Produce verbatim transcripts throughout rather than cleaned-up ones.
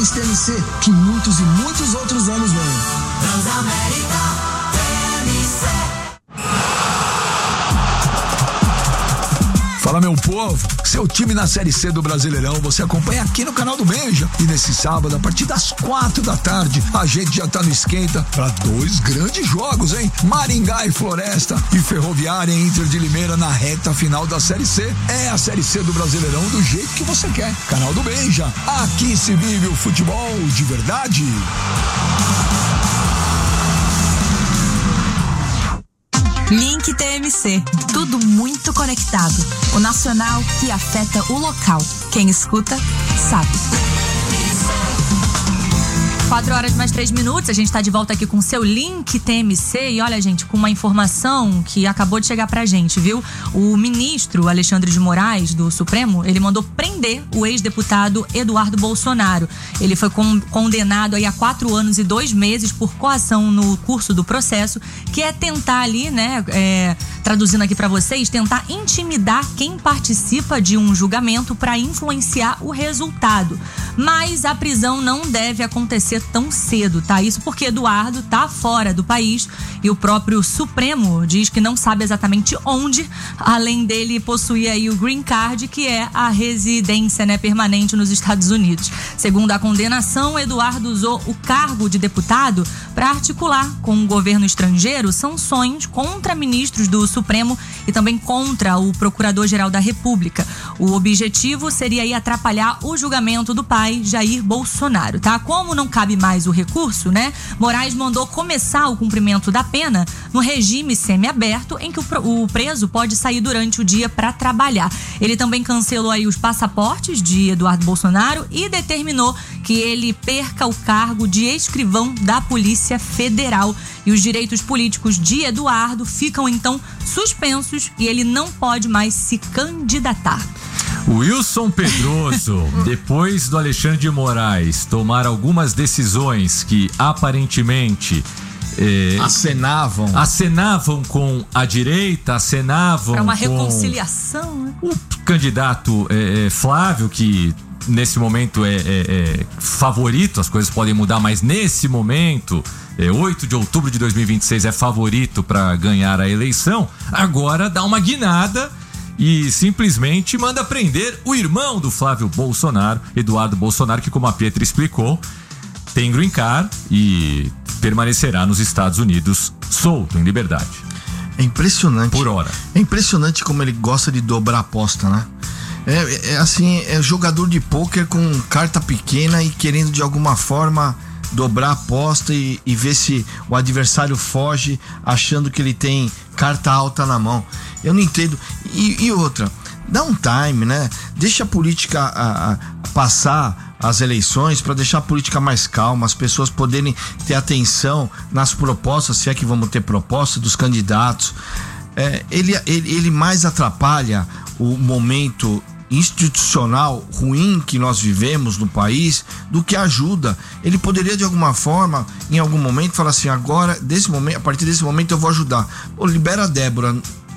Parabéns, T M C, que muitos e muitos outros anos venham. Transamérica T M C. Fala, meu povo, seu time na Série C do Brasileirão você acompanha aqui no canal do Benja. E nesse sábado, a partir das quatro da tarde, a gente já tá no esquenta para dois grandes jogos, hein? Maringá e Floresta e Ferroviária e Inter de Limeira na reta final da Série C. É a Série C do Brasileirão do jeito que você quer. Canal do Benja, aqui se vive o futebol de verdade. Link T M C, tudo muito conectado. O nacional que afeta o local. Quem escuta, sabe. Quatro horas mais três minutos, a gente está de volta aqui com o seu Link T M C. E olha, gente, com uma informação que acabou de chegar pra gente, viu? O ministro Alexandre de Moraes, do Supremo, ele mandou prender o ex-deputado Eduardo Bolsonaro. Ele foi con- condenado aí a quatro anos e dois meses por coação no curso do processo, que é tentar ali, né, é, traduzindo aqui pra vocês, tentar intimidar quem participa de um julgamento para influenciar o resultado. Mas a prisão não deve acontecer tão cedo, tá? Isso porque Eduardo tá fora do país e o próprio Supremo diz que não sabe exatamente onde, além dele possuir aí o Green Card, que é a residência, né, permanente nos Estados Unidos. Segundo a condenação, Eduardo usou o cargo de deputado para articular com o governo estrangeiro sanções contra ministros do Supremo e também contra o Procurador-Geral da República. O objetivo seria aí atrapalhar o julgamento do pai, Jair Bolsonaro, tá? Como não cabe mais o recurso, né? Moraes mandou começar o cumprimento da pena no regime semiaberto, em que o preso pode sair durante o dia para trabalhar. Ele também cancelou aí os passaportes de Eduardo Bolsonaro e determinou que ele perca o cargo de escrivão da Polícia Federal. E os direitos políticos de Eduardo ficam então suspensos e ele não pode mais se candidatar. Wilson Pedroso, depois do Alexandre de Moraes tomar algumas decisões que aparentemente eh, acenavam acenavam com a direita, acenavam para uma com reconciliação, né? O candidato eh, Flávio, que nesse momento é, é, é favorito, as coisas podem mudar, mas nesse momento, é, oito de outubro de dois mil e vinte e seis, é favorito para ganhar a eleição. Agora dá uma guinada e simplesmente manda prender o irmão do Flávio Bolsonaro, Eduardo Bolsonaro, que, como a Pietra explicou, tem green card e permanecerá nos Estados Unidos solto, em liberdade. É impressionante. Por hora. É impressionante como ele gosta de dobrar a aposta, né? É, é assim, é jogador de pôquer com carta pequena e querendo de alguma forma dobrar a aposta e, e ver se o adversário foge achando que ele tem carta alta na mão. Eu não entendo. E, e outra, dá um time, né? Deixa a política a, a passar as eleições para deixar a política mais calma, as pessoas poderem ter atenção nas propostas, se é que vamos ter propostas dos candidatos. É, ele, ele, ele mais atrapalha o momento institucional ruim que nós vivemos no país do que ajuda. Ele poderia de alguma forma, em algum momento, falar assim: agora, desse momento, a partir desse momento eu vou ajudar. Pô, libera a Débora.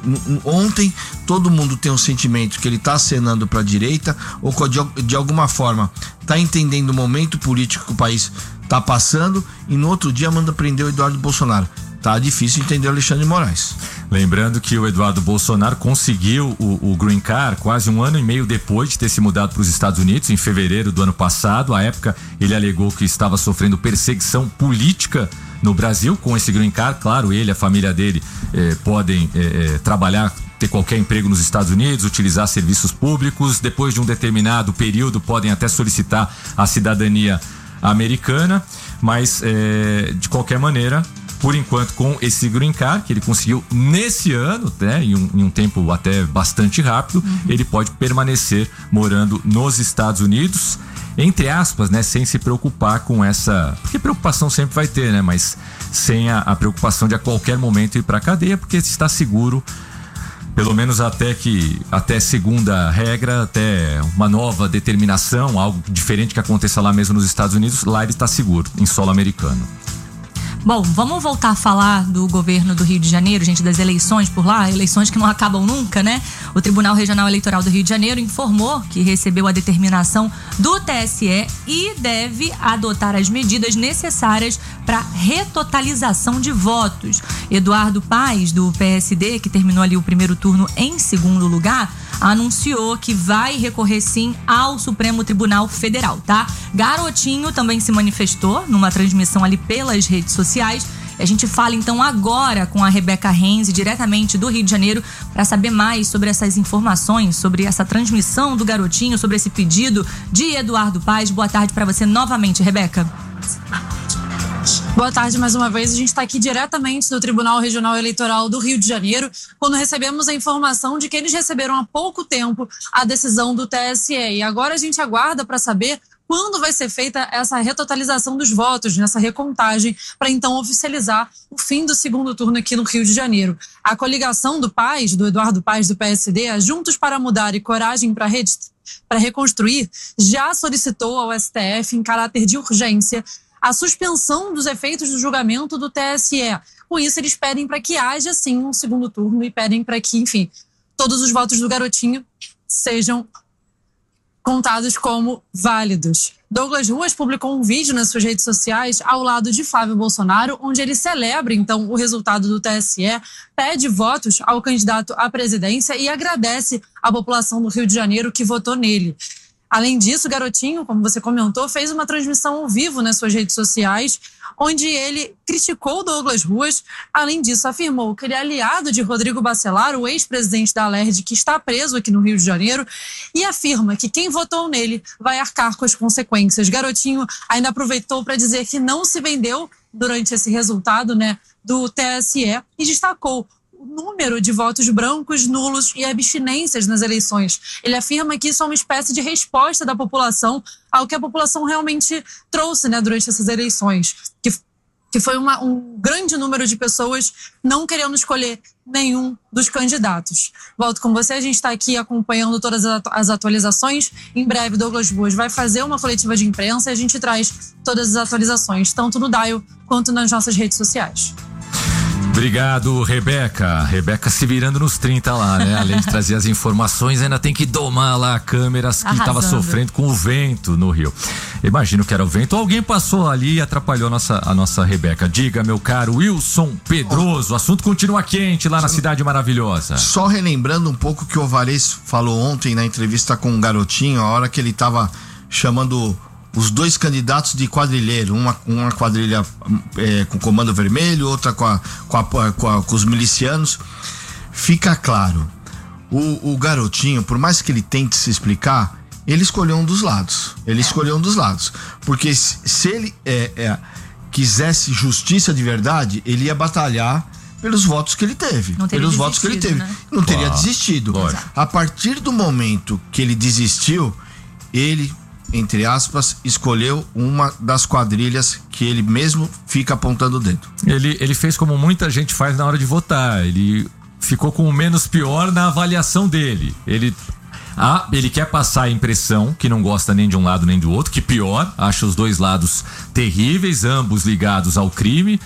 Ontem todo mundo tem um sentimento que ele está acenando para a direita ou de, de alguma forma está entendendo o momento político que o país está passando, e no outro dia manda prender o Eduardo Bolsonaro. Tá difícil entender o Alexandre de Moraes. Lembrando que o Eduardo Bolsonaro conseguiu o, o Green Card quase um ano e meio depois de ter se mudado para os Estados Unidos, em fevereiro do ano passado. À época, ele alegou que estava sofrendo perseguição política no Brasil com esse Green Card. Claro, ele e a família dele eh, podem eh, eh, trabalhar, ter qualquer emprego nos Estados Unidos, utilizar serviços públicos. Depois de um determinado período, podem até solicitar a cidadania americana. Mas, eh, de qualquer maneira, por enquanto, com esse Green Card que ele conseguiu nesse ano, né, em, um, em um tempo até bastante rápido, uhum. ele pode permanecer morando nos Estados Unidos, entre aspas, né, sem se preocupar com essa... Porque preocupação sempre vai ter, né? Mas sem a, a preocupação de a qualquer momento ir para a cadeia, porque está seguro, pelo menos até que até segunda regra, até uma nova determinação, algo diferente que aconteça lá mesmo nos Estados Unidos, lá ele está seguro, em solo americano. Bom, vamos voltar a falar do governo do Rio de Janeiro, gente, das eleições por lá, eleições que não acabam nunca, né? O Tribunal Regional Eleitoral do Rio de Janeiro informou que recebeu a determinação do T S E e deve adotar as medidas necessárias para retotalização de votos. Eduardo Paes, do P S D, que terminou ali o primeiro turno em segundo lugar, anunciou que vai recorrer sim ao Supremo Tribunal Federal, tá? Garotinho também se manifestou numa transmissão ali pelas redes sociais. A gente fala então agora com a Rebeca Renzi, diretamente do Rio de Janeiro, para saber mais sobre essas informações, sobre essa transmissão do Garotinho, sobre esse pedido de Eduardo Paes. Boa tarde para você novamente, Rebeca. Boa tarde mais uma vez. A gente está aqui diretamente do Tribunal Regional Eleitoral do Rio de Janeiro, quando recebemos a informação de que eles receberam há pouco tempo a decisão do T S E. E agora a gente aguarda para saber quando vai ser feita essa retotalização dos votos, nessa recontagem, para então oficializar o fim do segundo turno aqui no Rio de Janeiro. A coligação do Paes, do Eduardo Paes, do P S D, a Juntos para Mudar e Coragem para Re- para Reconstruir, já solicitou ao S T F, em caráter de urgência, a suspensão dos efeitos do julgamento do T S E. Com isso, eles pedem para que haja, sim, um segundo turno e pedem para que, enfim, todos os votos do Garotinho sejam contados como válidos. Douglas Ruas publicou um vídeo nas suas redes sociais ao lado de Flávio Bolsonaro, onde ele celebra, então, o resultado do T S E, pede votos ao candidato à presidência e agradece à população do Rio de Janeiro que votou nele. Além disso, o Garotinho, como você comentou, fez uma transmissão ao vivo nas suas redes sociais, onde ele criticou Douglas Ruas. Além disso, afirmou que ele é aliado de Rodrigo Bacelar, o ex-presidente da Alerj, que está preso aqui no Rio de Janeiro, e afirma que quem votou nele vai arcar com as consequências. Garotinho ainda aproveitou para dizer que não se vendeu durante esse resultado, né, do T S E e destacou o número de votos brancos, nulos e abstinências nas eleições. Ele afirma que isso é uma espécie de resposta da população ao que a população realmente trouxe, né, durante essas eleições, que, que foi uma, um grande número de pessoas não querendo escolher nenhum dos candidatos. Volto com você, a gente está aqui acompanhando todas as atualizações. Em breve, Douglas Ruas vai fazer uma coletiva de imprensa e a gente traz todas as atualizações, tanto no Dial quanto nas nossas redes sociais. Obrigado, Rebeca. Rebeca se virando nos trinta lá, né? Além de trazer as informações, ainda tem que domar lá câmeras que estavam sofrendo com o vento no Rio. Imagino que era o vento. Alguém passou ali e atrapalhou a nossa, a nossa Rebeca. Diga, meu caro Wilson Pedroso, o assunto continua quente lá na Cidade Maravilhosa. Só relembrando um pouco o que o Alvarez falou ontem na entrevista com o Garotinho, a hora que ele estava chamando os dois candidatos de quadrilheiro, uma, uma quadrilha é, com comando vermelho, outra com, a, com, a, com, a, com os milicianos. Fica claro, o, o Garotinho, por mais que ele tente se explicar, ele escolheu um dos lados. Ele escolheu um dos lados. Porque se, se ele é, é, quisesse justiça de verdade, ele ia batalhar pelos votos que ele teve. Pelos votos que ele teve. Né? Não teria claro. desistido. Claro. A partir do momento que ele desistiu, ele, entre aspas, escolheu uma das quadrilhas que ele mesmo fica apontando o dedo. Ele, ele fez como muita gente faz na hora de votar. Ele ficou com o menos pior na avaliação dele. Ele, ah, ele quer passar a impressão que não gosta nem de um lado nem do outro, que pior, acha os dois lados terríveis, ambos ligados ao crime,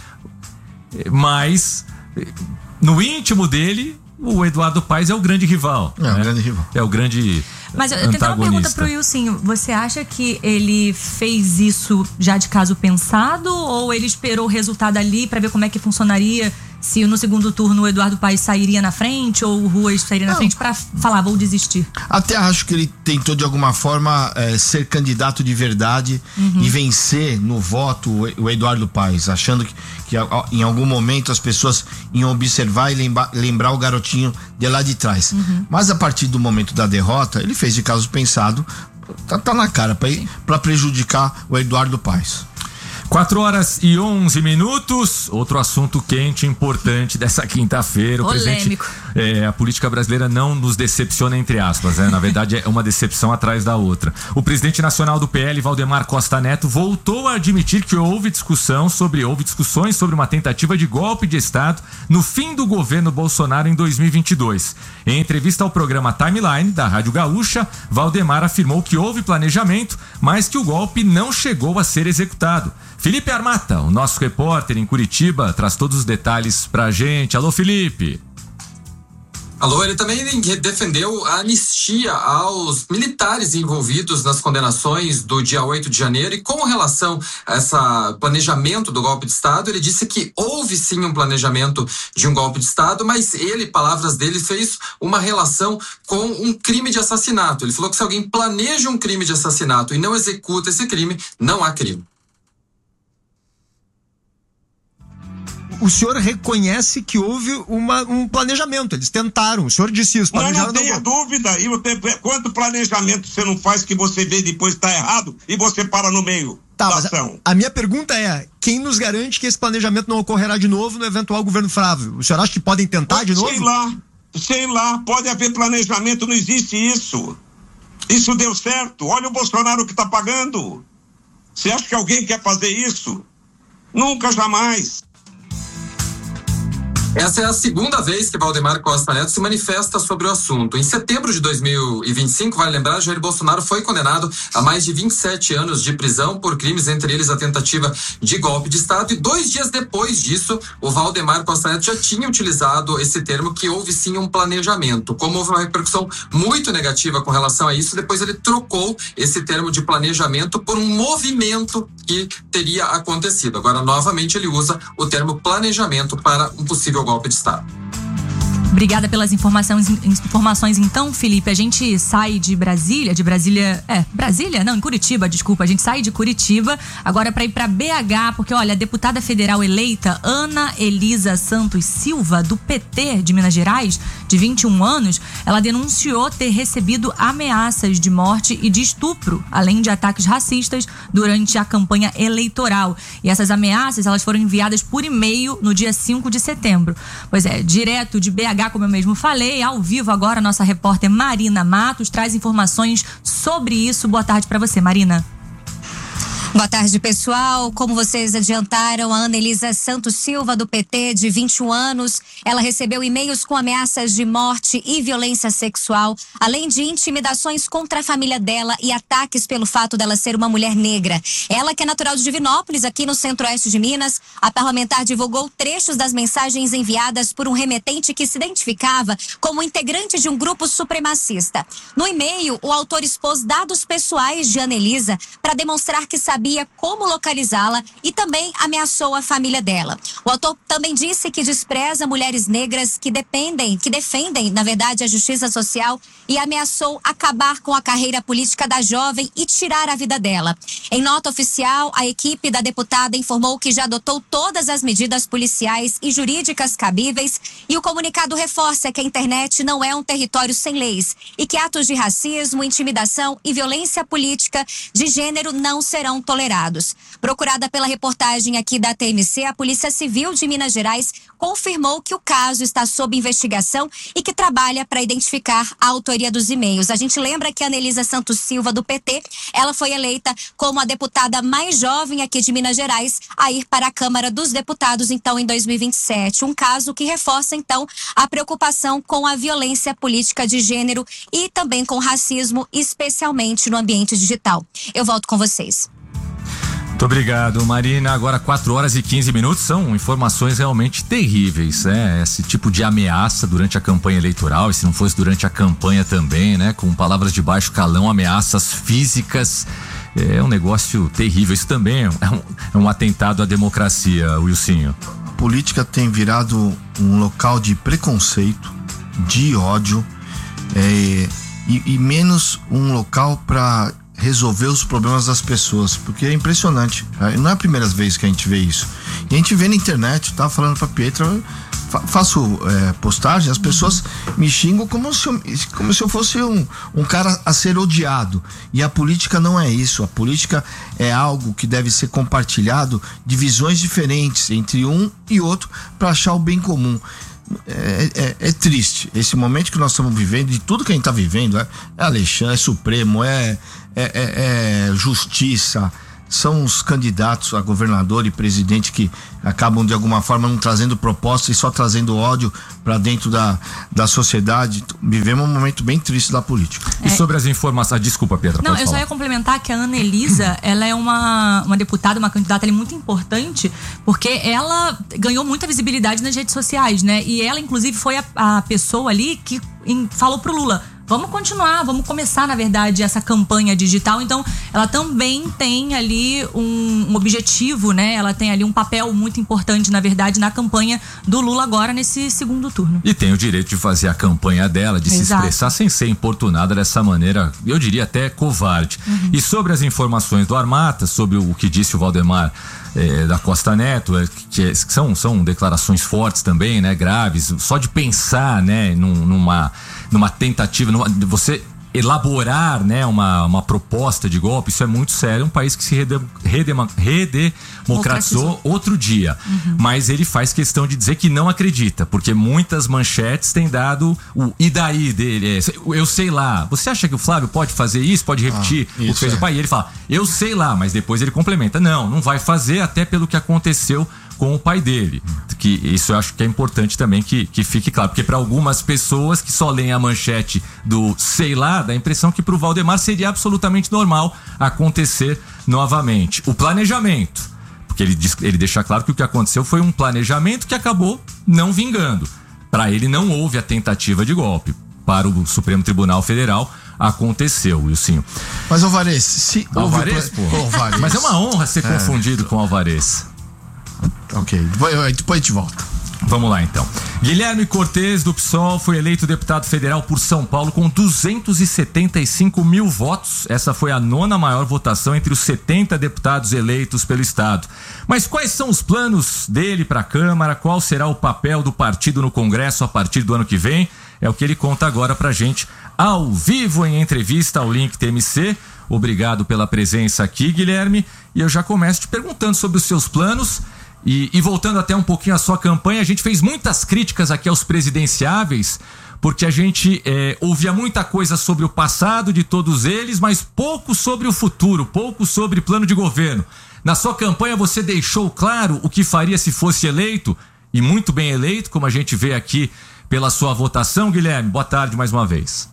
mas no íntimo dele, o Eduardo Paes é o grande rival. É, né? o grande rival. É o grande Mas eu, eu tenho uma pergunta pro Wilson. Você acha que ele fez isso já de caso pensado ou ele esperou o resultado ali pra ver como é que funcionaria? Se no segundo turno o Eduardo Paes sairia na frente ou o Ruas sairia na Não. frente pra falar, vou desistir? Até acho que ele tentou de alguma forma é, ser candidato de verdade uhum. e vencer no voto o Eduardo Paes, achando que, que em algum momento as pessoas iam observar e lembra, lembrar o Garotinho de lá de trás. Uhum. Mas a partir do momento da derrota, ele fez de caso pensado, tá, tá na cara, pra, ir, pra prejudicar o Eduardo Paes. quatro horas e onze minutos. Outro assunto quente, importante dessa quinta-feira. O Polêmico. presidente, é, a política brasileira não nos decepciona, entre aspas, né? Na verdade, é uma decepção atrás da outra. O presidente nacional do P L, Valdemar Costa Neto, voltou a admitir que houve discussão sobre, houve discussões sobre uma tentativa de golpe de Estado no fim do governo Bolsonaro em dois mil e vinte e dois. Em entrevista ao programa Timeline, da Rádio Gaúcha, Valdemar afirmou que houve planejamento, mas que o golpe não chegou a ser executado. Felipe Armata, o nosso repórter em Curitiba, traz todos os detalhes pra gente. Alô, Felipe. Alô, ele também defendeu a anistia aos militares envolvidos nas condenações do dia oito de janeiro e com relação a esse planejamento do golpe de Estado, ele disse que houve sim um planejamento de um golpe de Estado, mas ele, palavras dele, fez uma relação com um crime de assassinato. Ele falou que se alguém planeja um crime de assassinato e não executa esse crime, não há crime. O senhor reconhece que houve uma, um planejamento, eles tentaram, o senhor disse isso. Não, não tenha dúvida, e você, quanto planejamento você não faz que você vê depois está errado e você para no meio tá, da mas ação? A, a minha pergunta é, quem nos garante que esse planejamento não ocorrerá de novo no eventual governo Flávio? O senhor acha que podem tentar de novo? Sei lá, sei lá, pode haver planejamento, não existe isso. Isso deu certo, olha o Bolsonaro que está pagando. Você acha que alguém quer fazer isso? Nunca, jamais. Essa é a segunda vez que Valdemar Costa Neto se manifesta sobre o assunto. Em setembro de dois mil e vinte e cinco, vale lembrar, Jair Bolsonaro foi condenado a mais de vinte e sete anos de prisão por crimes, entre eles a tentativa de golpe de Estado. E dois dias depois disso, o Valdemar Costa Neto já tinha utilizado esse termo, que houve sim um planejamento. Como houve uma repercussão muito negativa com relação a isso, depois ele trocou esse termo de planejamento por um movimento que teria acontecido. Agora, novamente, ele usa o termo planejamento para um possível golpe de Estado. Obrigada pelas informações, informações então, Felipe. A gente sai de Brasília, de Brasília, é, Brasília? Não, em Curitiba, desculpa. A gente sai de Curitiba agora para ir para B H, porque olha, a deputada federal eleita Ana Elisa Santos Silva, do P T de Minas Gerais, de vinte e um anos, ela denunciou ter recebido ameaças de morte e de estupro, além de ataques racistas durante a campanha eleitoral. E essas ameaças, elas foram enviadas por e-mail no dia cinco de setembro. Pois é, direto de B H, como eu mesmo falei, ao vivo agora, a nossa repórter Marina Matos traz informações sobre isso. Boa tarde para você, Marina. Boa tarde, pessoal. Como vocês adiantaram, a Ana Elisa Santos Silva, do P T, de vinte e um anos, ela recebeu e-mails com ameaças de morte e violência sexual, além de intimidações contra a família dela e ataques pelo fato dela ser uma mulher negra. Ela, que é natural de Divinópolis, aqui no centro-oeste de Minas, a parlamentar divulgou trechos das mensagens enviadas por um remetente que se identificava como integrante de um grupo supremacista. No e-mail, o autor expôs dados pessoais de Ana Elisa para demonstrar que sabia como localizá-la e também ameaçou a família dela. O autor também disse que despreza mulheres negras que dependem, que defendem, na verdade, a justiça social e ameaçou acabar com a carreira política da jovem e tirar a vida dela. Em nota oficial, a equipe da deputada informou que já adotou todas as medidas policiais e jurídicas cabíveis e o comunicado reforça que a internet não é um território sem leis e que atos de racismo, intimidação e violência política de gênero não serão tolerados. Procurada pela reportagem aqui da T M C, a Polícia Civil de Minas Gerais confirmou que o caso está sob investigação e que trabalha para identificar a autoria dos e-mails. A gente lembra que a Ana Elisa Santos Silva, do P T, ela foi eleita como a deputada mais jovem aqui de Minas Gerais a ir para a Câmara dos Deputados, então, em dois mil e vinte e sete. Um caso que reforça, então, a preocupação com a violência política de gênero e também com racismo, especialmente no ambiente digital. Eu volto com vocês. Muito obrigado, Marina. Agora quatro horas e quinze minutos, são informações realmente terríveis, né? Esse tipo de ameaça durante a campanha eleitoral, e se não fosse durante a campanha também, né? Com palavras de baixo calão, ameaças físicas, é um negócio terrível. Isso também é um, é um atentado à democracia, Wilsinho. A política tem virado um local de preconceito, de ódio, é, e, e menos um local para resolver os problemas das pessoas, porque é impressionante, não é a primeira vez que a gente vê isso, e a gente vê na internet, tava falando pra Pietra, fa faço é, postagem, as pessoas me xingam como se eu, como se eu fosse um, um cara a ser odiado, e a política não é isso. A política é algo que deve ser compartilhado de visões diferentes entre um e outro para achar o bem comum. É, é, é triste esse momento que nós estamos vivendo, de tudo que a gente está vivendo, é, é Alexandre, é Supremo, é, é, é, é justiça, são os candidatos a governador e presidente que acabam de alguma forma não trazendo proposta e só trazendo ódio para dentro da, da sociedade. Vivemos um momento bem triste da política. E sobre as informações, desculpa, Pedro. Não, eu falar. só ia complementar que a Ana Elisa, ela é uma, uma deputada, uma candidata ali muito importante, porque ela ganhou muita visibilidade nas redes sociais, né? E ela, inclusive, foi a, a pessoa ali que em, falou pro Lula: vamos continuar, vamos começar, na verdade, essa campanha digital. Então, ela também tem ali um, um objetivo, né? Ela tem ali um papel muito importante, na verdade, na campanha do Lula agora, nesse segundo turno. E tem o direito de fazer a campanha dela, de Exato. se expressar sem ser importunada dessa maneira, eu diria até covarde. Uhum. E sobre as informações do Armata, sobre o que disse o Valdemar é, da Costa Neto, é, que, é, que são, são declarações fortes também, né? Graves. Só de pensar, né? Num, numa, numa tentativa, numa, você elaborar, né, uma, uma proposta de golpe, isso é muito sério. Um país que se redem, redem, redemocratizou outro dia. Uhum. Mas ele faz questão de dizer que não acredita, porque muitas manchetes têm dado o e daí dele. Eu sei lá. Você acha que o Flávio pode fazer isso? Pode repetir ah, isso o que fez é. o pai? E ele fala, eu sei lá, mas depois ele complementa. Não, não vai fazer, até pelo que aconteceu com o pai dele, que isso eu acho que é importante também que, que fique claro, porque para algumas pessoas que só leem a manchete do sei lá, dá a impressão que para o Valdemar seria absolutamente normal acontecer novamente. O planejamento, porque ele, diz, ele deixa claro que o que aconteceu foi um planejamento que acabou não vingando. Para ele não houve a tentativa de golpe. Para o Supremo Tribunal Federal aconteceu, Wilson. Mas Alvarez, se Alvarez, pô. Alvarez. Mas é uma honra ser é. confundido com Alvarez. Ok, depois a gente volta. Vamos lá então. Guilherme Cortes, do P SOL, foi eleito deputado federal por São Paulo com duzentos e setenta e cinco mil votos. Essa foi a nona maior votação entre os setenta deputados eleitos pelo estado. Mas quais são os planos dele para a Câmara? Qual será o papel do partido no Congresso a partir do ano que vem? É o que ele conta agora pra gente, ao vivo, em entrevista ao Link T M C. Obrigado pela presença aqui, Guilherme. E eu já começo te perguntando sobre os seus planos. E, e voltando até um pouquinho à sua campanha, a gente fez muitas críticas aqui aos presidenciáveis, porque a gente é, ouvia muita coisa sobre o passado de todos eles, mas pouco sobre o futuro, pouco sobre plano de governo. Na sua campanha você deixou claro o que faria se fosse eleito, e muito bem eleito, como a gente vê aqui pela sua votação. Guilherme, boa tarde mais uma vez.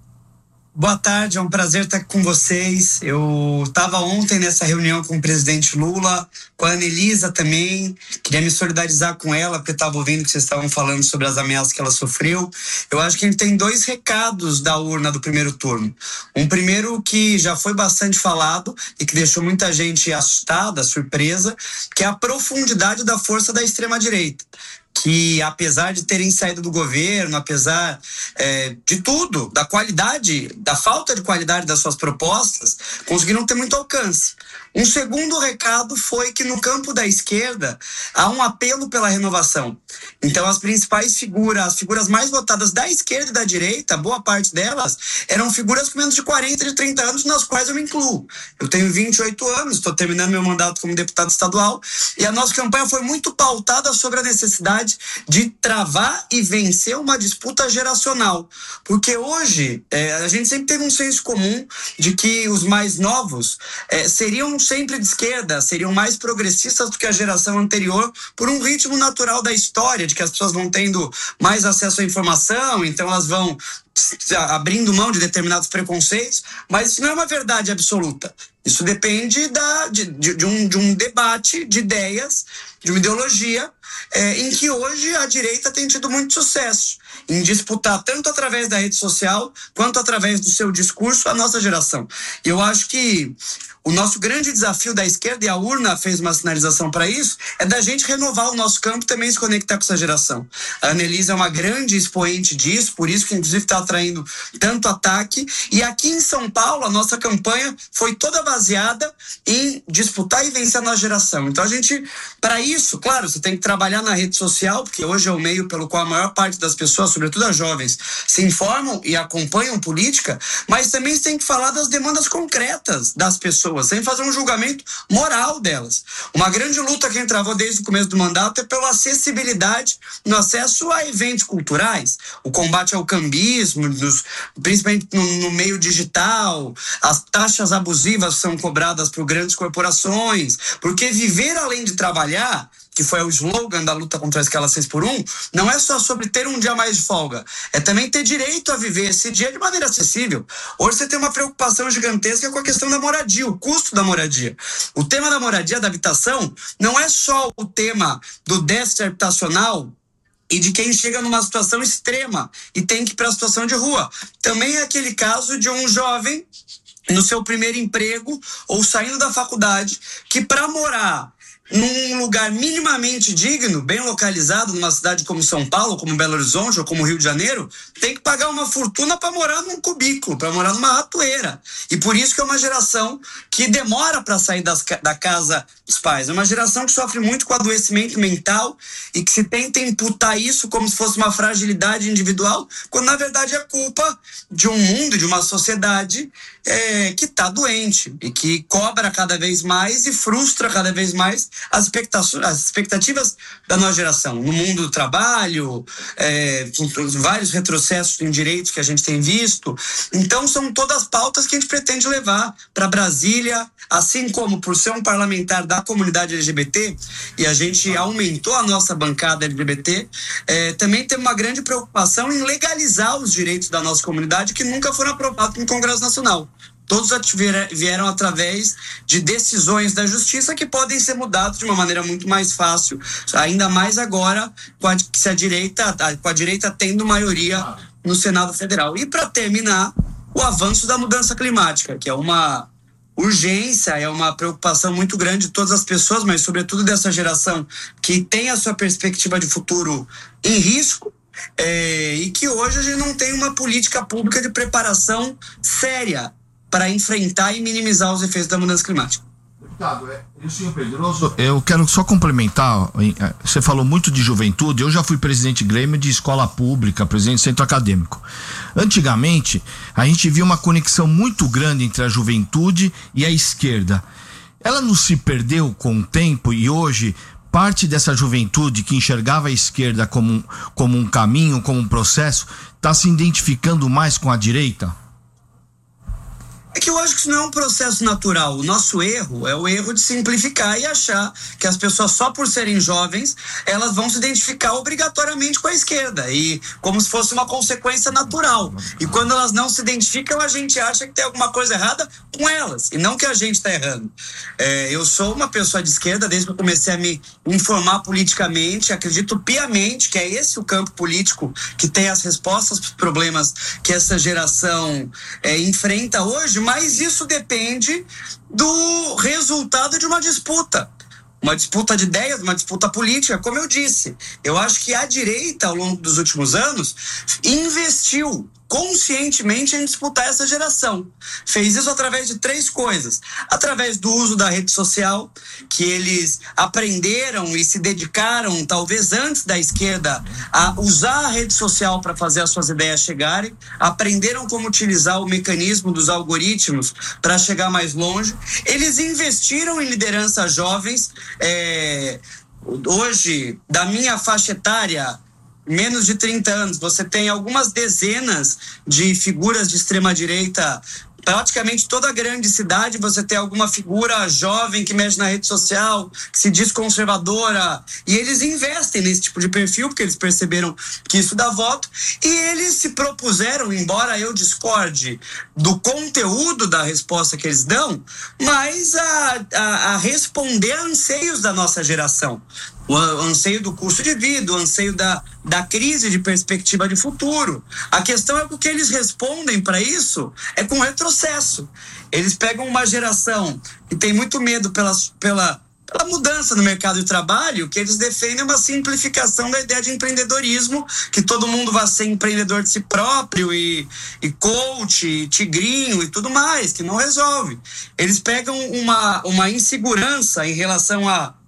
Boa tarde, é um prazer estar com vocês. Eu estava ontem nessa reunião com o presidente Lula, com a Ana Elisa também. Queria me solidarizar com ela, porque estava ouvindo que vocês estavam falando sobre as ameaças que ela sofreu. Eu acho que a gente tem dois recados da urna do primeiro turno. Um primeiro que já foi bastante falado e que deixou muita gente assustada, surpresa, que é a profundidade da força da extrema-direita. Que apesar de terem saído do governo, apesar é, de tudo, da qualidade, da falta de qualidade das suas propostas, conseguiram ter muito alcance. Um segundo recado foi que no campo da esquerda há um apelo pela renovação. Então as principais figuras, as figuras mais votadas da esquerda e da direita, boa parte delas, eram figuras com menos de quarenta, de trinta anos, nas quais eu me incluo. Eu tenho vinte e oito anos, estou terminando meu mandato como deputado estadual, e a nossa campanha foi muito pautada sobre a necessidade de travar e vencer uma disputa geracional. Porque hoje, é, a gente sempre teve um senso comum de que os mais novos é, seriam sempre de esquerda, seriam mais progressistas do que a geração anterior, por um ritmo natural da história, de que as pessoas vão tendo mais acesso à informação, então elas vão abrindo mão de determinados preconceitos, mas isso não é uma verdade absoluta. Isso depende da, de, de, de, um, de um debate de ideias, de uma ideologia, é, em que hoje a direita tem tido muito sucesso em disputar, tanto através da rede social, quanto através do seu discurso, a nossa geração. E eu acho que o nosso grande desafio da esquerda, e a urna fez uma sinalização para isso, é da gente renovar o nosso campo e também se conectar com essa geração. A Ana Elisa é uma grande expoente disso, por isso que inclusive está atraindo tanto ataque. E aqui em São Paulo, a nossa campanha foi toda baseada em disputar e vencer a nossa geração. Então a gente, para isso, claro, você tem que trabalhar na rede social, porque hoje é o meio pelo qual a maior parte das pessoas sobretudo as jovens, se informam e acompanham política, mas também tem que falar das demandas concretas das pessoas, sem fazer um julgamento moral delas. Uma grande luta que a gente travou desde o começo do mandato é pela acessibilidade no acesso a eventos culturais, o combate ao cambismo, nos, principalmente no, no meio digital, as taxas abusivas são cobradas por grandes corporações, porque viver além de trabalhar, que foi o slogan da luta contra a escala seis por um, não é só sobre ter um dia mais de folga, é também ter direito a viver esse dia de maneira acessível. Hoje você tem uma preocupação gigantesca com a questão da moradia, o custo da moradia. O tema da moradia, da habitação, não é só o tema do déficit habitacional e de quem chega numa situação extrema e tem que ir para a situação de rua. Também é aquele caso de um jovem no seu primeiro emprego ou saindo da faculdade que, para morar num lugar minimamente digno, bem localizado, numa cidade como São Paulo, como Belo Horizonte ou como Rio de Janeiro, tem que pagar uma fortuna para morar num cubículo, para morar numa ratoeira. E por isso que é uma geração que demora para sair das, da casa dos pais. É uma geração que sofre muito com adoecimento mental e que se tenta imputar isso como se fosse uma fragilidade individual, quando na verdade é culpa de um mundo, de uma sociedade é, que está doente e que cobra cada vez mais e frustra cada vez mais as expectativas, as expectativas da nova geração. No mundo do trabalho, é, vários retrocessos em direitos que a gente tem visto. Então são todas pautas que a gente pretende levar para Brasília, assim como por ser um parlamentar da comunidade L G B T, e a gente aumentou a nossa bancada L G B T, é, também tem uma grande preocupação em legalizar os direitos da nossa comunidade que nunca foram aprovados no Congresso Nacional. Todos vieram através de decisões da justiça que podem ser mudadas de uma maneira muito mais fácil, ainda mais agora com a, se a direita, com a direita tendo maioria no Senado Federal. E para terminar, o avanço da mudança climática, que é uma urgência, é uma preocupação muito grande de todas as pessoas, mas sobretudo dessa geração que tem a sua perspectiva de futuro em risco. É, e que hoje a gente não tem uma política pública de preparação séria para enfrentar e minimizar os efeitos da mudança climática. Deputado, é, e o senhor Pedroso, eu quero só complementar, você falou muito de juventude, eu já fui presidente Grêmio de escola pública, presidente do centro acadêmico. Antigamente, a gente via uma conexão muito grande entre a juventude e a esquerda. Ela não se perdeu com o tempo e hoje parte dessa juventude que enxergava a esquerda como um, como um caminho, como um processo, está se identificando mais com a direita? É que eu acho que isso não é um processo natural. O nosso erro é o erro de simplificar e achar que as pessoas, só por serem jovens, elas vão se identificar obrigatoriamente com a esquerda, e como se fosse uma consequência natural. E quando elas não se identificam, a gente acha que tem alguma coisa errada com elas, e não que a gente está errando. É, eu sou uma pessoa de esquerda desde que eu comecei a me informar politicamente, acredito piamente que é esse o campo político que tem as respostas para os problemas que essa geração é, enfrenta hoje, mas isso depende do resultado de uma disputa. Uma disputa de ideias, uma disputa política, como eu disse. Eu acho que a direita, ao longo dos últimos anos, investiu conscientemente em disputar essa geração. Fez isso através de três coisas. Através do uso da rede social, que eles aprenderam e se dedicaram, talvez antes da esquerda, a usar a rede social para fazer as suas ideias chegarem. Aprenderam como utilizar o mecanismo dos algoritmos para chegar mais longe. Eles investiram em lideranças jovens. É, hoje, da minha faixa etária, menos de trinta anos, você tem algumas dezenas de figuras de extrema-direita. Praticamente toda grande cidade você tem alguma figura jovem que mexe na rede social, que se diz conservadora, e eles investem nesse tipo de perfil porque eles perceberam que isso dá voto, e eles se propuseram, embora eu discorde do conteúdo da resposta que eles dão, mas a, a, a responder a anseios da nossa geração. O anseio do custo de vida, o anseio da, da crise de perspectiva de futuro. A questão é que o que eles respondem para isso é com retrocesso. Eles pegam uma geração que tem muito medo pela, pela, pela mudança no mercado de trabalho, que eles defendem uma simplificação da ideia de empreendedorismo, que todo mundo vai ser empreendedor de si próprio e, e coach, e tigrinho e tudo mais, que não resolve. Eles pegam uma, uma insegurança em relação a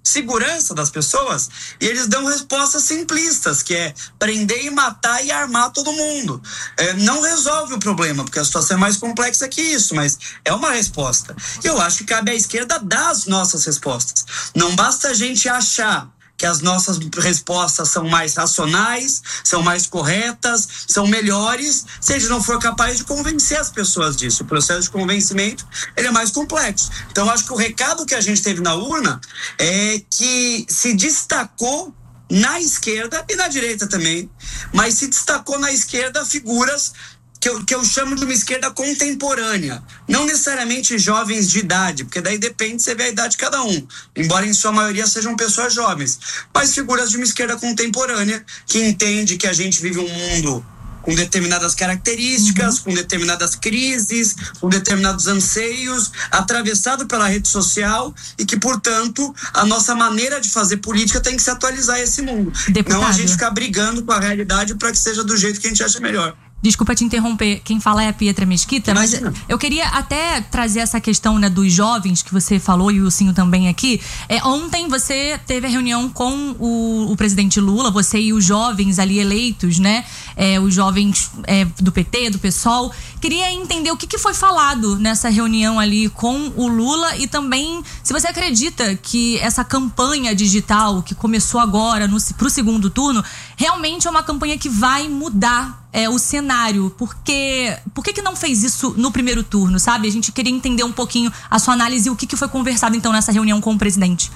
segurança das pessoas, e eles dão respostas simplistas, que é prender e matar e armar todo mundo. É, não resolve o problema, porque a situação é mais complexa que isso, mas é uma resposta. E eu acho que cabe à esquerda dar as nossas respostas. Não basta a gente achar que as nossas respostas são mais racionais, são mais corretas, são melhores, se a gente não for capaz de convencer as pessoas disso. O processo de convencimento, ele é mais complexo. Então, acho que o recado que a gente teve na urna é que se destacou na esquerda e na direita também, mas se destacou na esquerda figuras que eu, que eu chamo de uma esquerda contemporânea, não necessariamente jovens de idade, porque daí depende, você vê a idade de cada um, embora em sua maioria sejam pessoas jovens, mas figuras de uma esquerda contemporânea que entende que a gente vive um mundo com determinadas características, uhum. com determinadas crises, com determinados anseios, atravessado pela rede social e que, portanto, a nossa maneira de fazer política tem que se atualizar a esse mundo. Deputado. Não a gente ficar brigando com a realidade para que seja do jeito que a gente acha melhor. Desculpa te interromper, quem fala é a Pietra Mesquita, mas eu queria até trazer essa questão, né, dos jovens que você falou e o Cinho também aqui. É, ontem você teve a reunião com o, o presidente Lula, você e os jovens ali eleitos, né, é, os jovens é, do P T, do PSOL. Queria entender o que, que foi falado nessa reunião ali com o Lula e também se você acredita que essa campanha digital que começou agora para o segundo turno realmente é uma campanha que vai mudar É, o cenário, porque por que que não fez isso no primeiro turno, sabe? A gente queria entender um pouquinho a sua análise e o que que foi conversado então nessa reunião com o presidente.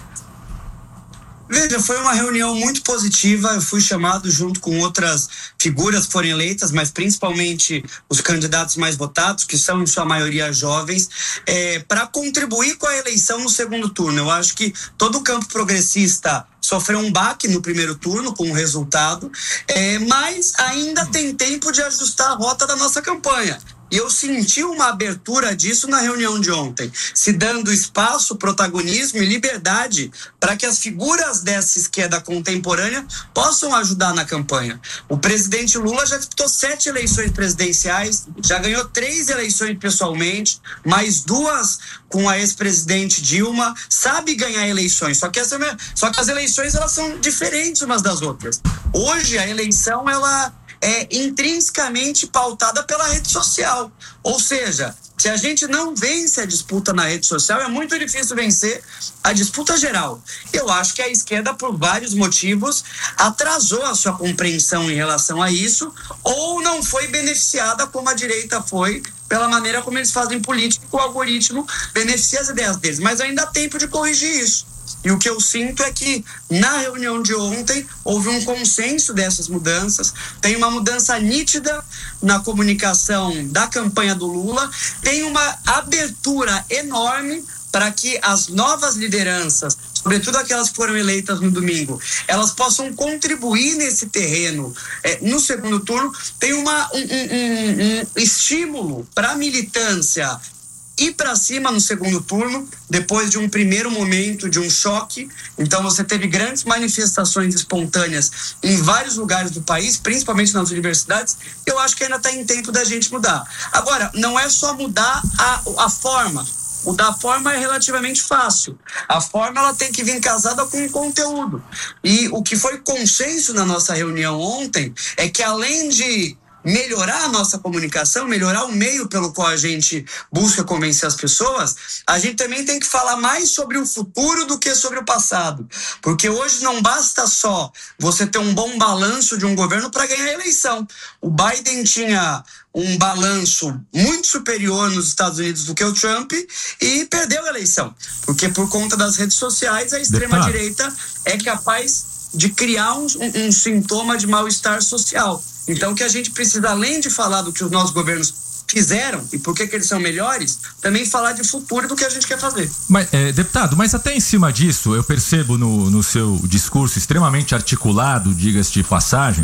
Veja, foi uma reunião muito positiva, eu fui chamado junto com outras figuras que foram eleitas, mas principalmente os candidatos mais votados, que são em sua maioria jovens, é, para contribuir com a eleição no segundo turno. Eu acho que todo o campo progressista sofreu um baque no primeiro turno com o resultado, é, mas ainda tem tempo de ajustar a rota da nossa campanha. E eu senti uma abertura disso na reunião de ontem, se dando espaço, protagonismo e liberdade para que as figuras dessa esquerda contemporânea possam ajudar na campanha. O presidente Lula já disputou sete eleições presidenciais, já ganhou três eleições pessoalmente, mais duas com a ex-presidente Dilma, sabe ganhar eleições, só que, essa, só que as eleições elas são diferentes umas das outras. Hoje a eleição ela é intrinsecamente pautada pela rede social. Ou seja, se a gente não vence a disputa na rede social, é muito difícil vencer a disputa geral. Eu acho que a esquerda, por vários motivos, atrasou a sua compreensão em relação a isso, ou não foi beneficiada como a direita foi, pela maneira como eles fazem política, o algoritmo beneficia as ideias deles. Mas ainda há tempo de corrigir isso. E o que eu sinto é que na reunião de ontem houve um consenso dessas mudanças, tem uma mudança nítida na comunicação da campanha do Lula, tem uma abertura enorme para que as novas lideranças, sobretudo aquelas que foram eleitas no domingo, elas possam contribuir nesse terreno é, no segundo turno. Tem uma, um, um, um estímulo para a militância ir para cima no segundo turno, depois de um primeiro momento de um choque. Então você teve grandes manifestações espontâneas em vários lugares do país, principalmente nas universidades. Eu acho que ainda está em tempo da gente mudar. Agora, não é só mudar a, a forma. Mudar a forma é relativamente fácil. A forma ela tem que vir casada com o conteúdo. E o que foi consenso na nossa reunião ontem é que, além de melhorar a nossa comunicação, melhorar o meio pelo qual a gente busca convencer as pessoas, a gente também tem que falar mais sobre o futuro do que sobre o passado. Porque hoje não basta só você ter um bom balanço de um governo para ganhar a eleição. O Biden tinha um balanço muito superior nos Estados Unidos do que o Trump e perdeu a eleição. Porque por conta das redes sociais, a extrema-direita é capaz de criar um, um, um sintoma de mal-estar social. Então, que a gente precisa, além de falar do que os nossos governos fizeram e por que que eles são melhores, também falar de futuro e do que a gente quer fazer. Mas, é, deputado, mas até em cima disso, eu percebo no, no seu discurso extremamente articulado, diga-se de passagem,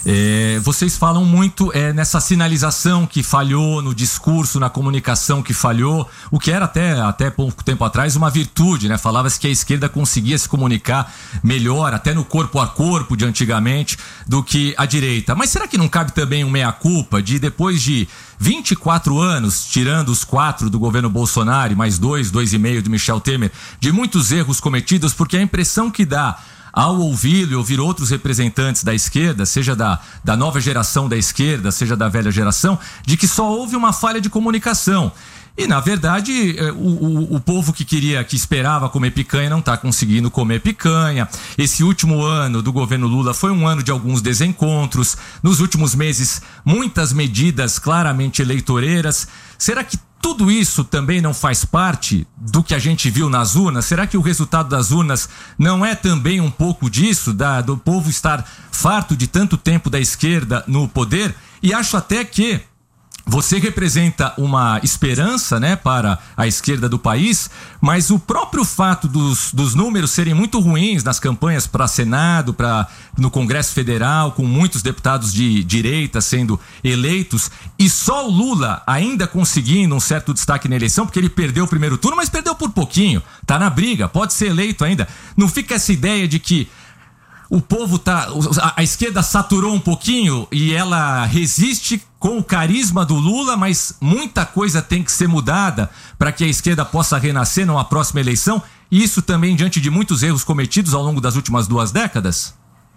é, vocês falam muito é, nessa sinalização que falhou, no discurso, na comunicação que falhou, o que era até, até pouco tempo atrás uma virtude, né? Falava-se que a esquerda conseguia se comunicar melhor, até no corpo a corpo de antigamente, do que a direita. Mas será que não cabe também um meia-culpa de, depois de vinte e quatro anos, tirando os quatro do governo Bolsonaro e mais dois, dois e meio do Michel Temer, de muitos erros cometidos, porque a impressão que dá ao ouvi-lo e ouvir outros representantes da esquerda, seja da, da nova geração da esquerda, seja da velha geração, de que só houve uma falha de comunicação. E, na verdade, o, o, o povo que queria, que esperava comer picanha não está conseguindo comer picanha. Esse último ano do governo Lula foi um ano de alguns desencontros. Nos últimos meses, muitas medidas claramente eleitoreiras. Será que tudo isso também não faz parte do que a gente viu nas urnas? Será que o resultado das urnas não é também um pouco disso, da, do povo estar farto de tanto tempo da esquerda no poder? E acho até que você representa uma esperança, né, para a esquerda do país, mas o próprio fato dos, dos números serem muito ruins nas campanhas para Senado, para no Congresso Federal, com muitos deputados de direita sendo eleitos, e só o Lula ainda conseguindo um certo destaque na eleição, porque ele perdeu o primeiro turno, mas perdeu por pouquinho, tá na briga, pode ser eleito ainda. Não fica essa ideia de que o povo tá, a esquerda saturou um pouquinho e ela resiste com o carisma do Lula, mas muita coisa tem que ser mudada para que a esquerda possa renascer numa próxima eleição, e isso também diante de muitos erros cometidos ao longo das últimas duas décadas?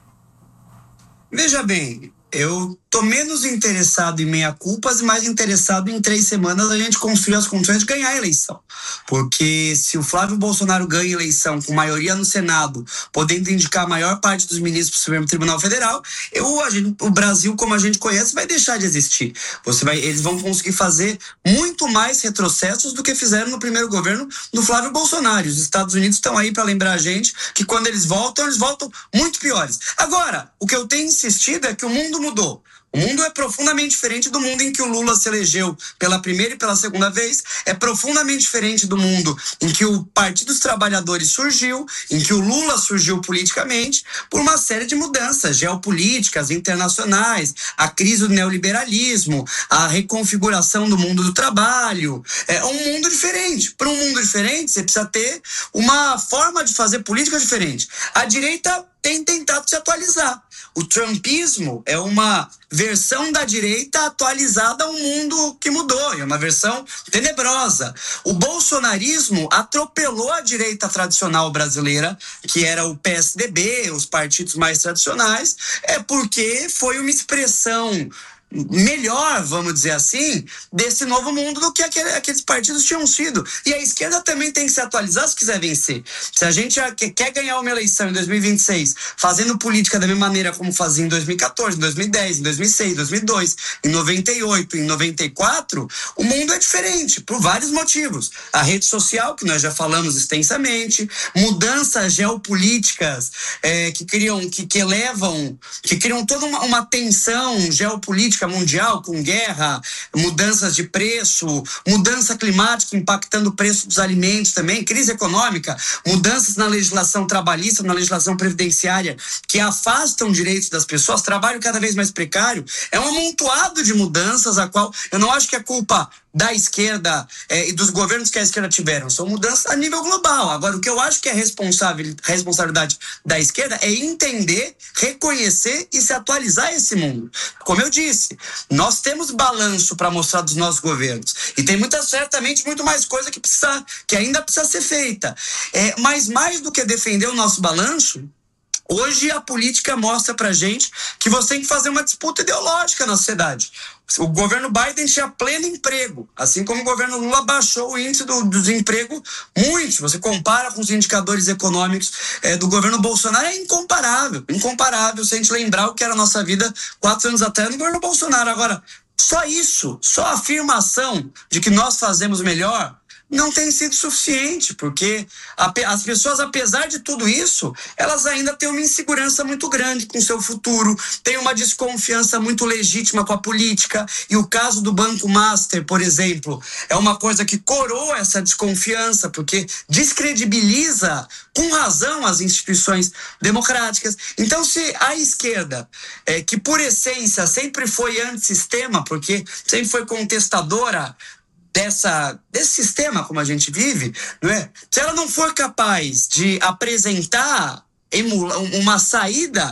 Veja bem, eu tô menos interessado em meia-culpas e mais interessado em três semanas a gente construir as condições de ganhar a eleição. Porque se o Flávio Bolsonaro ganha a eleição com maioria no Senado, podendo indicar a maior parte dos ministros do Supremo Tribunal Federal, eu, a gente, o Brasil, como a gente conhece, vai deixar de existir. Você vai, eles vão conseguir fazer muito mais retrocessos do que fizeram no primeiro governo do Flávio Bolsonaro. Os Estados Unidos estão aí para lembrar a gente que quando eles voltam, eles voltam muito piores. Agora, o que eu tenho insistido é que o mundo mudou. O mundo é profundamente diferente do mundo em que o Lula se elegeu pela primeira e pela segunda vez. É profundamente diferente do mundo em que o Partido dos Trabalhadores surgiu, em que o Lula surgiu politicamente, por uma série de mudanças geopolíticas, internacionais, a crise do neoliberalismo, a reconfiguração do mundo do trabalho. É um mundo diferente. Para um mundo diferente, você precisa ter uma forma de fazer política diferente. A direita tem tentado se atualizar. O trumpismo é uma versão da direita atualizada a um mundo que mudou, é uma versão tenebrosa. O bolsonarismo atropelou a direita tradicional brasileira, que era o P S D B, os partidos mais tradicionais, é porque foi uma expressão melhor, vamos dizer assim, desse novo mundo do que aquele, aqueles partidos tinham sido. E a esquerda também tem que se atualizar se quiser vencer. Se a gente quer ganhar uma eleição em dois mil e vinte e seis fazendo política da mesma maneira como fazia em dois mil e quatorze, em dois mil e dez, em dois mil e seis, em dois mil e dois, em noventa e oito, em noventa e quatro, o mundo é diferente por vários motivos. A rede social, que nós já falamos extensamente, mudanças geopolíticas é, que criam, que, que elevam, que criam toda uma, uma tensão geopolítica mundial, com guerra, mudanças de preço, mudança climática impactando o preço dos alimentos também, crise econômica, mudanças na legislação trabalhista, na legislação previdenciária, que afastam direitos das pessoas, trabalho cada vez mais precário. É um amontoado de mudanças, a qual eu não acho que é culpa da esquerda eh, e dos governos que a esquerda tiveram, são mudanças a nível global. Agora, o que eu acho que é responsável, responsabilidade da esquerda é entender, reconhecer e se atualizar a esse mundo. Como eu disse, nós temos balanço para mostrar dos nossos governos e tem muita, certamente muito mais coisa que, precisa, que ainda precisa ser feita. É, mas mais do que defender o nosso balanço, hoje a política mostra pra gente que você tem que fazer uma disputa ideológica na sociedade. O governo Biden tinha pleno emprego, assim como o governo Lula baixou o índice do, do desemprego muito. Se você compara com os indicadores econômicos é, do governo Bolsonaro, é incomparável, incomparável se a gente lembrar o que era a nossa vida quatro anos atrás no governo Bolsonaro. Agora, só isso, só a afirmação de que nós fazemos melhor não tem sido suficiente, porque as pessoas, apesar de tudo isso, elas ainda têm uma insegurança muito grande com o seu futuro, têm uma desconfiança muito legítima com a política, e o caso do Banco Master, por exemplo, é uma coisa que coroa essa desconfiança, porque descredibiliza com razão as instituições democráticas. Então, se a esquerda, é, que por essência sempre foi antissistema, porque sempre foi contestadora Dessa, desse sistema como a gente vive, não é? Se ela não for capaz de apresentar emula, uma saída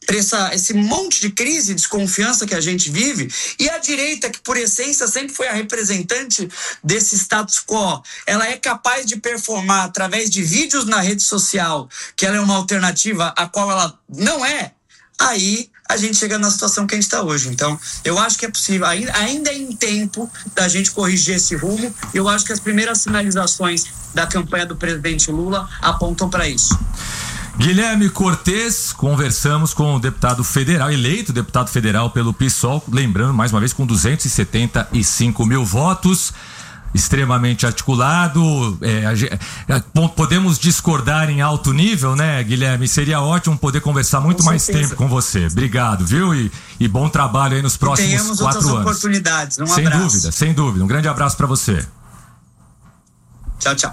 para essa esse monte de crise e desconfiança que a gente vive, e a direita, que por essência sempre foi a representante desse status quo, ela é capaz de performar através de vídeos na rede social que ela é uma alternativa a qual ela não é, aí a gente chega na situação que a gente está hoje. Então, eu acho que é possível, ainda, ainda é em tempo da gente corrigir esse rumo. Eu acho que as primeiras sinalizações da campanha do presidente Lula apontam para isso. Guilherme Cortes, conversamos com o deputado federal, eleito deputado federal pelo PSOL, lembrando mais uma vez com duzentos e setenta e cinco mil votos. Extremamente articulado, é, é, podemos discordar em alto nível, né, Guilherme? Seria ótimo poder conversar muito mais tempo com você. Obrigado, viu? E, e bom trabalho aí nos próximos Tenhamos quatro outras anos. Oportunidades. Um sem abraço. dúvida, sem dúvida. Um grande abraço para você. Tchau, tchau.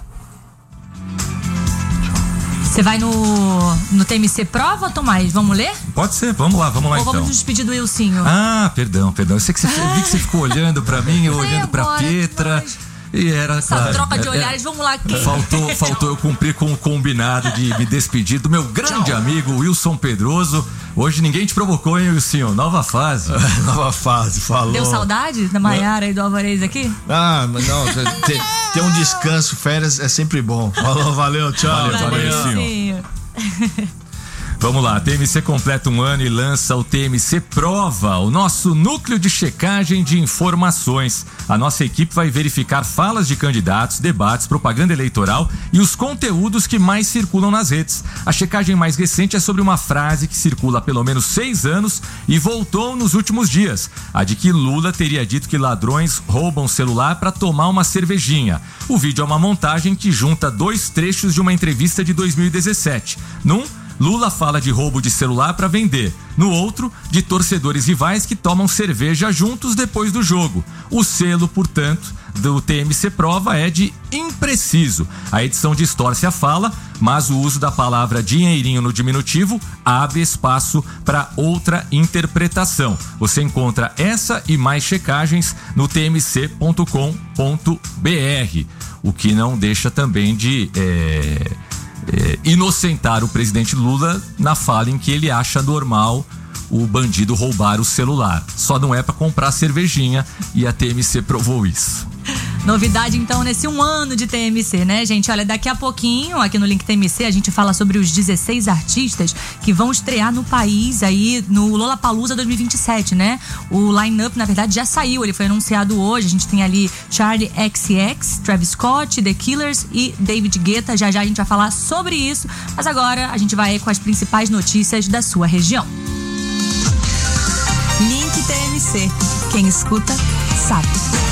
Você vai no, no T M C Prova, Tomás? Vamos ler? Pode ser, vamos lá, vamos lá Ou então. vamos nos despedir do Wilsinho? Ah, perdão, perdão. Eu sei que você, eu vi que você ficou olhando pra mim, eu olhando pra Pietra. E era, Essa claro, troca de é, olhares, vamos lá. Quem? Faltou, faltou eu cumprir com o combinado de me despedir do meu grande Tchau. amigo Wilson Pedroso. Hoje ninguém te provocou, hein, Wilson? Nova fase. Nova fase, falou. Deu saudade da Maiara e do Alvarez aqui? Ah, mas não, ter, ter um descanso, férias é sempre bom. Falou, valeu, tchau. Valeu, valeu, Wilson. Vamos lá, T M C completa um ano e lança o T M C Prova, o nosso núcleo de checagem de informações. A nossa equipe vai verificar falas de candidatos, debates, propaganda eleitoral e os conteúdos que mais circulam nas redes. A checagem mais recente é sobre uma frase que circula há pelo menos seis anos e voltou nos últimos dias. A de que Lula teria dito que ladrões roubam celular para tomar uma cervejinha. O vídeo é uma montagem que junta dois trechos de uma entrevista de dois mil e dezessete. Num, Lula fala de roubo de celular para vender. No outro, de torcedores rivais que tomam cerveja juntos depois do jogo. O selo, portanto, do T M C Prova é de impreciso. A edição distorce a fala, mas o uso da palavra dinheirinho no diminutivo abre espaço para outra interpretação. Você encontra essa e mais checagens no t m c ponto com ponto b r, o que não deixa também de... É... É, inocentar o presidente Lula na fala em que ele acha normal o bandido roubar o celular. Só não é para comprar cervejinha, e a T M C provou isso. Novidade, então, nesse um ano de T M C, né, gente? Olha, daqui a pouquinho, aqui no Link T M C, a gente fala sobre os dezesseis artistas que vão estrear no país aí no Lollapalooza dois mil e vinte e sete, né? O line-up, na verdade, já saiu, ele foi anunciado hoje. A gente tem ali Charli X C X, Travis Scott, The Killers e David Guetta. Já já a gente vai falar sobre isso, mas agora a gente vai com as principais notícias da sua região. Link T M C. Quem escuta, sabe.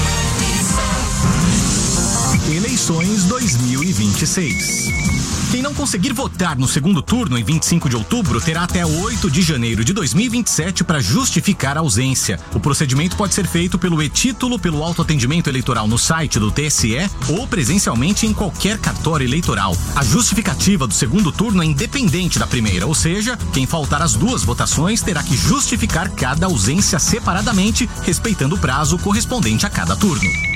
Eleições dois mil e vinte e seis. Quem não conseguir votar no segundo turno em vinte e cinco de outubro terá até oito de janeiro de dois mil e vinte e sete para justificar a ausência. O procedimento pode ser feito pelo e-título, pelo autoatendimento eleitoral no site do T S E ou presencialmente em qualquer cartório eleitoral. A justificativa do segundo turno é independente da primeira, ou seja, quem faltar às duas votações terá que justificar cada ausência separadamente, respeitando o prazo correspondente a cada turno.